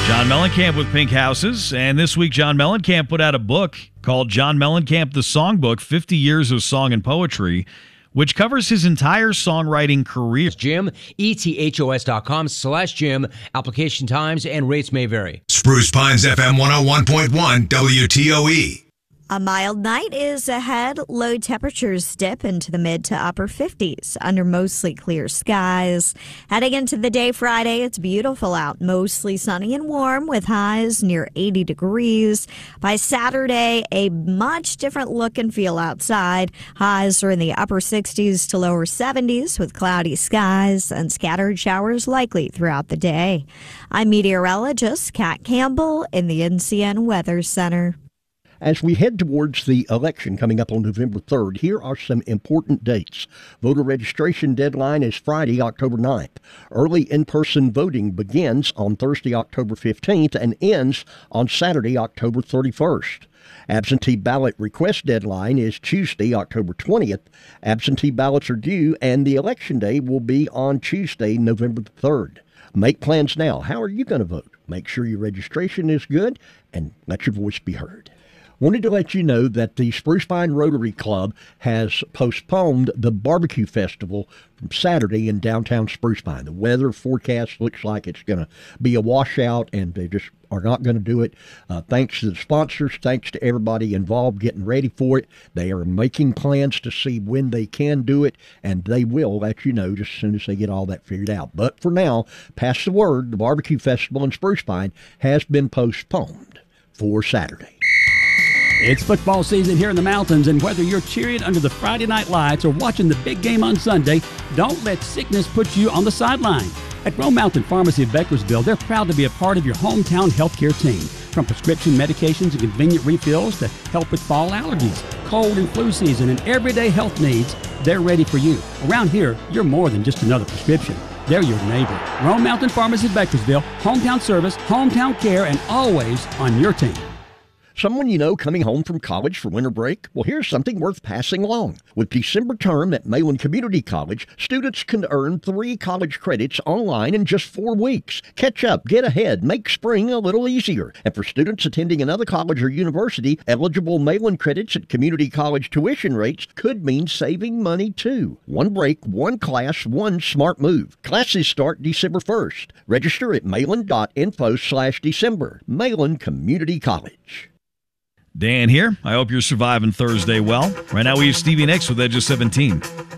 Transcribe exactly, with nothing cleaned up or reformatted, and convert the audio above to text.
John Mellencamp with Pink Houses, and this week John Mellencamp put out a book called John Mellencamp The Songbook, fifty years of Song and Poetry, which covers his entire songwriting career. Jim, E T H O S dot com slash Jim. Application times and rates may vary. Spruce Pines F M one oh one point one W T O E. A mild night is ahead. Low temperatures dip into the mid to upper fifties under mostly clear skies. Heading into the day Friday, it's beautiful out, mostly sunny and warm with highs near eighty degrees. By Saturday, a much different look and feel outside. Highs are in the upper sixties to lower seventies with cloudy skies and scattered showers likely throughout the day. I'm meteorologist Kat Campbell in the N C N Weather Center. As we head towards the election coming up on November third, here are some important dates. Voter registration deadline is Friday, October ninth. Early in-person voting begins on Thursday, October fifteenth and ends on Saturday, October thirty-first. Absentee ballot request deadline is Tuesday, October twentieth. Absentee ballots are due, and the election day will be on Tuesday, November third. Make plans now. How are you going to vote? Make sure your registration is good and let your voice be heard. Wanted to let you know that the Spruce Pine Rotary Club has postponed the barbecue festival from Saturday in downtown Spruce Pine. The weather forecast looks like it's going to be a washout, and they just are not going to do it. Uh, thanks to the sponsors, thanks to everybody involved getting ready for it. They are making plans to see when they can do it, and they will let you know just as soon as they get all that figured out. But for now, pass the word, the barbecue festival in Spruce Pine has been postponed for Saturday. It's football season here in the mountains, and whether you're cheering under the Friday night lights or watching the big game on Sunday, don't let sickness put you on the sideline. At Rome Mountain Pharmacy of Bakersville, they're proud to be a part of your hometown healthcare team. From prescription medications and convenient refills to help with fall allergies, cold and flu season, and everyday health needs, they're ready for you. Around here, you're more than just another prescription. They're your neighbor. Rome Mountain Pharmacy of Bakersville, hometown service, hometown care, and always on your team. Someone you know coming home from college for winter break? Well, here's something worth passing along. With December term at Mayland Community College, students can earn three college credits online in just four weeks. Catch up, get ahead, make spring a little easier. And for students attending another college or university, eligible Mayland credits at community college tuition rates could mean saving money too. One break, one class, one smart move. Classes start December first. Register at mayland.info slash December. Mayland Community College. Dan here. I hope you're surviving Thursday well. Right now we have Stevie Nicks with Edge of seventeen.